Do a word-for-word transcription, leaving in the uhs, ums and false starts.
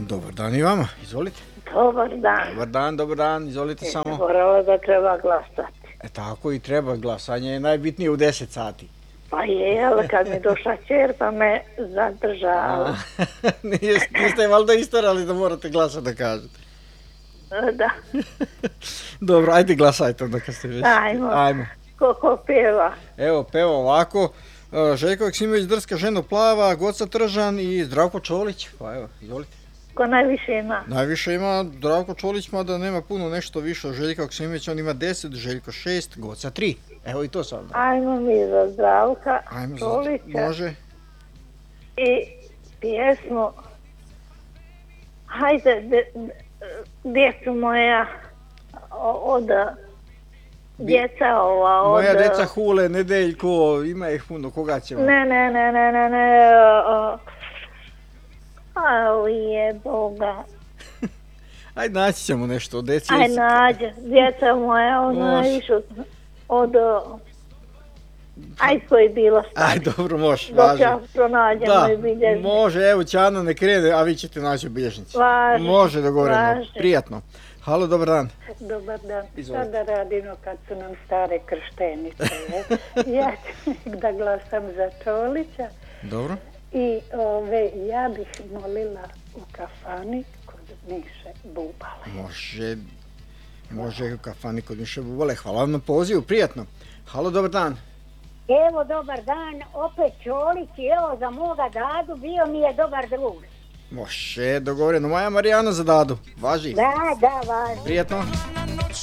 Dobar dan i vama, izvolite. Dobar dan. Dobar dan, dobar dan, izvolite Jesi samo. morala da treba glasati. E tako i treba, glasanje je najbitnije u deset sati. Pa je, ali kad mi došla čer pa me zadržala. Niste valjda istarali da morate glasati da kažete. Da. Dobro, ajde glasajte onda kad ste već. Ajmo. Ajmo. Ko ko pjeva? Evo, peva ovako. Željko Joksimović, Drska ženo plava, Goca Tržan i Zdravko Čolić. Pa evo, izvolite. Ko najviše ima? Najviše ima Zdravko Čolić, mada nema puno nešto više od Željka Joksimovića, on ima deset, Željko šest, Goca tri. Evo i to sad. Ajmo mi za Zdravka Ajmo za, Čolića. može. I pjesmu. Hajde, de, de, djecu moja od djeca ova od... Moja djeca Hule, Nedeljko, ima ih puno, koga ćemo? Ne, ne, ne, ne, ne, ne, o, a je Boga. Ajde, naći ćemo nešto od djeci. Aj, nađe, djeca moja, ona Može. više od, od aj koji je bilo stari. Aj, dobro, može, Dok važi. ja pronađem Da, moj bilježnik. može, evo Ćana ne krene, a vi ćete naći u bilježnici. Važi, Može, dogovoreno, važi. prijatno. Halo, dobar dan. Dobar dan. Izvolite. Šta da radimo kad su nam stare krštenice? Je? Ja ću da glasam za Čolića Dobro. i ove, ja bih molila u kafani kod Miše Bubale. Može, može u kafani kod Miše Bubale. Hvala vam na pozivu, prijatno. Halo, dobar dan. Evo, dobar dan, opet Čolić i evo za moga Dadu bio mi je dobar drug. Može, dogovoreno. Moja Marijana za Dadu. Važi. Da, da, važno. Prijatno.